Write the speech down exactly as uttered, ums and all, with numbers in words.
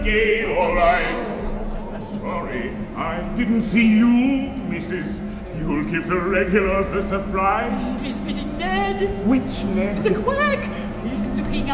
Gay, all right. Sorry, I didn't see you, Missus You'll give the regulars a surprise. Visiting Ned. Which Ned? The quack. He's looking